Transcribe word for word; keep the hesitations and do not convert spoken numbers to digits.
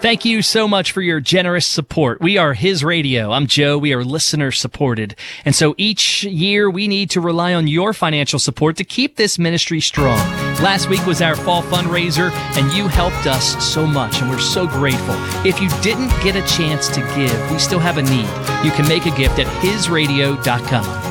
Thank you so much for your generous support. We are His Radio. I'm Joe. We are listener supported. And so each year we need to rely on your financial support to keep this ministry strong. Last week was our fall fundraiser, and you helped us so much, and we're so grateful. If you didn't get a chance to give, we still have a need. You can make a gift at his radio dot com.